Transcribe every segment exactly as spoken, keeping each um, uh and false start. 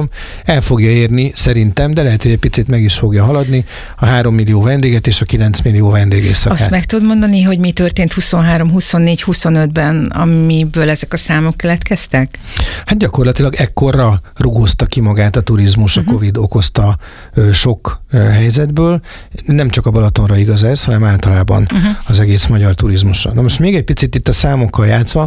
forgalom el fogja érni szerintem, de lehet, hogy egy picit meg is fogja haladni a három millió vendéget és a kilenc millió vendégészakát. Azt meg tudod mondani, hogy mi történt huszonhárom, huszonnégy, huszonötben, amiből ezek a számok keletkeztek? Hát gyakorlatilag ekkorra rugózta ki magát a turizmus, uh-huh. a Covid okozta ö, sok ö, helyzetből. Nem csak a Balatonra igaz ez, hanem általában uh-huh. az egész magyar turizmusra. Na most még egy picit itt a számokkal játszva,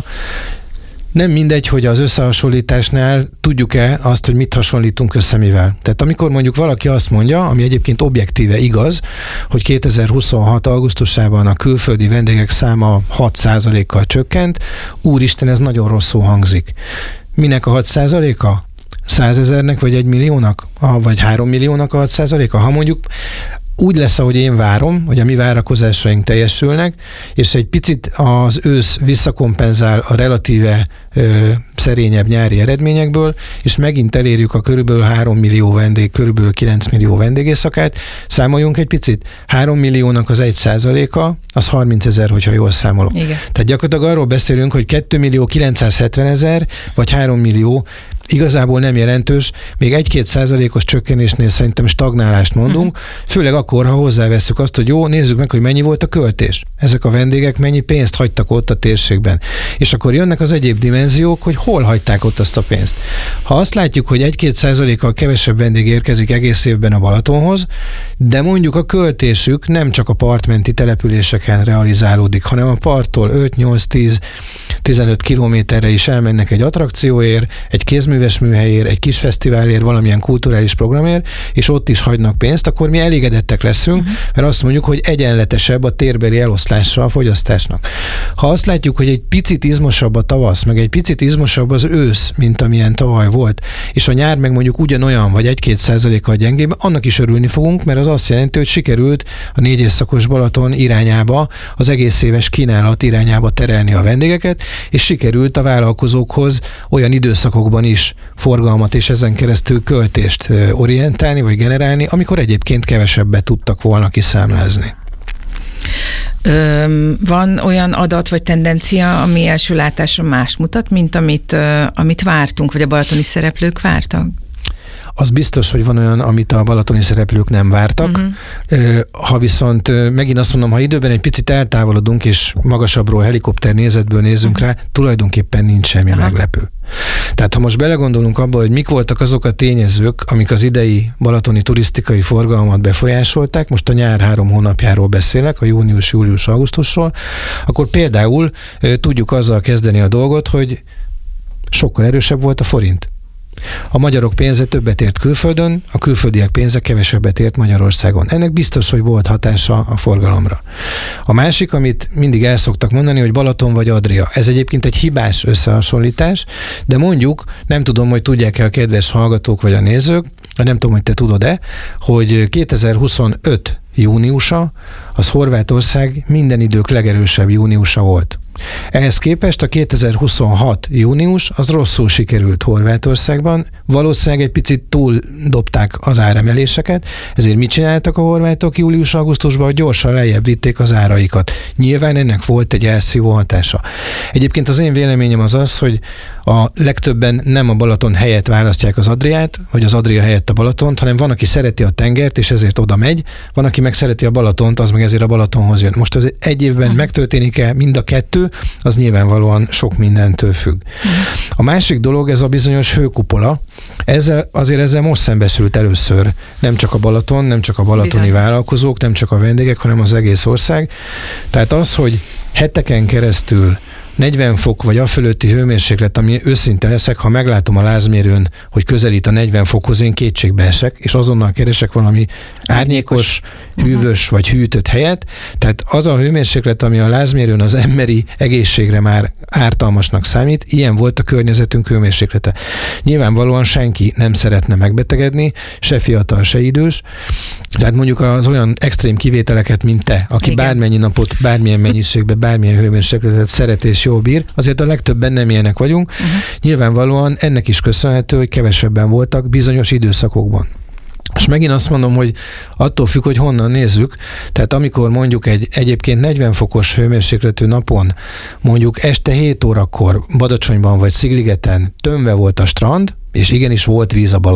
nem mindegy, hogy az összehasonlításnál tudjuk-e azt, hogy mit hasonlítunk össze mivel. Tehát amikor mondjuk valaki azt mondja, ami egyébként objektíve igaz, hogy kétezer-huszonhat augusztusában a külföldi vendégek száma hat százalékkal csökkent, úristen, ez nagyon rosszul hangzik. Minek a hat százaléka? százezernek, vagy egy milliónak? Vagy három milliónak a hat százaléka? Ha mondjuk úgy lesz, ahogy én várom, hogy a mi várakozásaink teljesülnek, és egy picit az ősz visszakompenzál a relatíve ö, szerényebb nyári eredményekből, és megint elérjük a körülbelül három millió vendég, körülbelül kilenc millió vendégészakát. Számoljunk egy picit. három milliónak az egy százaléka, az harmincezer, hogyha jól számolok. Igen. Tehát gyakorlatilag arról beszélünk, hogy két millió kilencszázhetvenezer, vagy három millió igazából nem jelentős, még egy-két százalékos csökkenésnél szerintem stagnálást mondunk, uh-huh. főleg akkor, ha hozzáveszünk azt, hogy jó, nézzük meg, hogy mennyi volt a költés. Ezek a vendégek mennyi pénzt hagytak ott a térségben. És akkor jönnek az egyéb dimenziók, hogy hol hagyták ott azt a pénzt. Ha azt látjuk, hogy egy-két százalékkal kevesebb vendég érkezik egész évben a Balatonhoz, de mondjuk a költésük nem csak a partmenti településeken realizálódik, hanem a parttól öt, nyolc, tíz, tizenöt kilométerre is elmennek egy attrakcióért, egy kézműves műhelyért, egy kis fesztiválért, valamilyen kulturális programért, és ott is hagynak pénzt, akkor mi elégedettek leszünk, uh-huh. mert azt mondjuk, hogy egyenletesebb a térbeli eloszlása a fogyasztásnak. Ha azt látjuk, hogy egy picit izmosabb a tavasz, meg egy picit izmosabb az ősz, mint amilyen tavaly volt, és a nyár meg mondjuk ugyanolyan, vagy egy-két százalékkal gyengébb, annak is örülni fogunk, mert az azt jelenti, hogy sikerült a négy éjszakos Balaton irányába, az egész éves kínálat irányába terelni a vendégeket, és sikerült a vállalkozókhoz olyan időszakokban is forgalmat és ezen keresztül költést orientálni, vagy generálni, amikor egyébként kevesebbet tudtak volna kiszámlázni. Van olyan adat vagy tendencia, ami első látásra mást mutat, mint amit, amit vártunk, vagy a balatoni szereplők vártak? Az biztos, hogy van olyan, amit a balatoni szereplők nem vártak. Uh-huh. Ha viszont megint azt mondom, ha időben egy picit eltávolodunk, és magasabbról, helikopter nézetből nézünk uh-huh. rá, tulajdonképpen nincs semmi Aha. meglepő. Tehát ha most belegondolunk abba, hogy mik voltak azok a tényezők, amik az idei balatoni turisztikai forgalmat befolyásolták, most a nyár három hónapjáról beszélek, a június, július, augusztusról, akkor például tudjuk azzal kezdeni a dolgot, hogy sokkal erősebb volt a forint. A magyarok pénze többet ért külföldön, a külföldiek pénze kevesebbet ért Magyarországon. Ennek biztos, hogy volt hatása a forgalomra. A másik, amit mindig el szoktak mondani, hogy Balaton vagy Adria. Ez egyébként egy hibás összehasonlítás, de mondjuk, nem tudom, hogy tudják-e a kedves hallgatók vagy a nézők, nem tudom, hogy te tudod-e, hogy kétezer-huszonöt júniusa, az Horvátország minden idők legerősebb júniusa volt. Ehhez képest a kétezer-huszonhat június az rosszul sikerült Horvátországban, valószínűleg egy picit túl dobták az áremeléseket, ezért mit csináltak a horvátok július-augusztusban, hogy gyorsan lejjebb vitték az áraikat. Nyilván ennek volt egy elszívó hatása. Egyébként az én véleményem az az, hogy a legtöbben nem a Balaton helyett választják az Adriát, vagy az Adria helyett a Balatont, hanem van, aki szereti a tengert, és ezért oda megy, van, aki meg szereti a Balatont, az meg ezért a Balatonhoz jön. Most az egy évben megtörténik-e mind a kettő, az nyilvánvalóan sok mindentől függ. A másik dolog, ez a bizonyos hőkupola, ezzel, azért ezzel most szembesült először nem csak a Balaton, nem csak a balatoni Bizony. vállalkozók, nem csak a vendégek, hanem az egész ország. Tehát az, hogy heteken keresztül negyven fok vagy afölötti hőmérséklet, ami őszinte leszek, ha meglátom a lázmérőn, hogy közelít a negyven fokhoz, én kétségbe esek, és azonnal keresek valami árnyékos, hűvös uh-huh. vagy hűtött helyet. Tehát az a hőmérséklet, ami a lázmérőn az emberi egészségre már ártalmasnak számít, ilyen volt a környezetünk hőmérséklete. Nyilvánvalóan senki nem szeretne megbetegedni, se fiatal, se idős. Tehát mondjuk az olyan extrém kivételeket, mint te, aki Igen. bármennyi napot, bármilyen mennyiségben, bármilyen hőmérsékletet szeret és jól bír, azért a legtöbben nem ilyenek vagyunk. Uh-huh. Nyilvánvalóan ennek is köszönhető, hogy kevesebben voltak bizonyos időszakokban. És megint azt mondom, hogy attól függ, hogy honnan nézzük, tehát amikor mondjuk egy egyébként negyven fokos hőmérsékletű napon, mondjuk este hét órakor Badacsonyban vagy Szigligeten tömve volt a strand, és igenis volt víz a Balaton